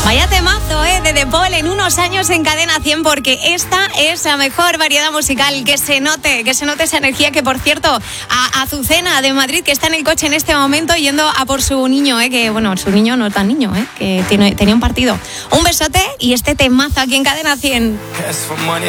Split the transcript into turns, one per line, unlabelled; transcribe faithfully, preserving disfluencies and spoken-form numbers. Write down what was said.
Vaya temazo, ¿eh? De The Paul en unos años en Cadena cien, porque esta es la mejor variedad musical. Que se note, que se note esa energía. Que, por cierto, a Azucena de Madrid, que está en el coche en este momento yendo a por su niño, ¿eh? Que, bueno, su niño no es tan niño, ¿eh? Que tiene, tenía un partido. Un besote y este temazo aquí en Cadena cien.